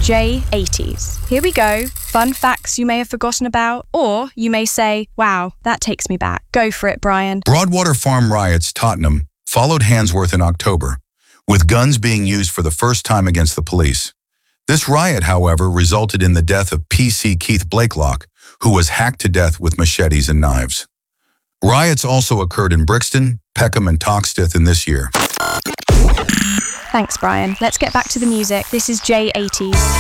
J80s. Here we go. Fun facts you may have forgotten about, or you may say, wow, that takes me back. Go for it, Brian. Broadwater Farm riots, Tottenham, followed Handsworth in October, with guns being used for the first time against the police. This riot, however, resulted in the death of PC Keith Blakelock, who was hacked to death with machetes and knives. Riots also occurred in Brixton, Peckham, and Toxteth in this year. Thanks, Brian. Let's get back to the music. This is J80s.